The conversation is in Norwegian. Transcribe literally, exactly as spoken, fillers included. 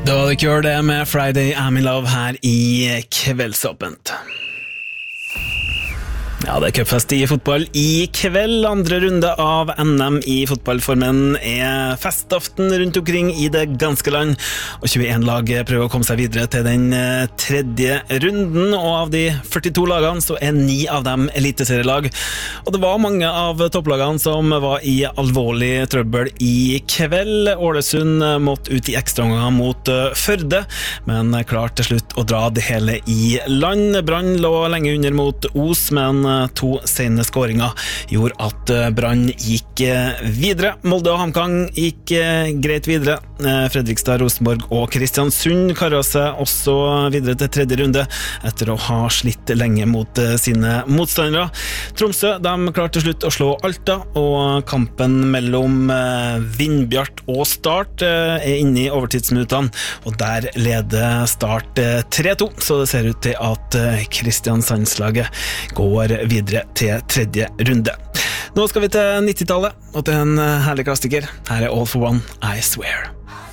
Da var det Cure det med Friday I'm in Love her i Kveldsåpent. Ja, det er cupfest i fotball i kveld. Andre runde av N M i fotballformen er festaften rundt omkring i det ganske land, og tjueen lag prøver å komme seg videre til den tredje runden, og av de førtito lagene så er ni av dem eliteserielag. Og det var mange av topplagene som var i alvorlig trøbbel i kveld. Ålesund måtte ut i ekstraomganger mot Førde, men klarte til slutt å dra det hele i land. Brann lå lenge under mot Os, men to sene skåringer gjorde at Brann gikk videre. Molde og HamKam gikk greit videre. Fredrikstad, Rosenborg og Kristiansund karret seg også videre til tredje runde etter å ha slitt lenge mot sine motstandere. Tromsø, de klarte til slutt å slå Alta, og kampen mellom Vindbjart og Start er inne i overtidsminuttene, og der leder Start tre to, så det ser ut til at Kristiansandslaget går videre til tredje runde. Nå skal vi til nittitallet, og til en herlig klassiker. Her er All for One, I Swear.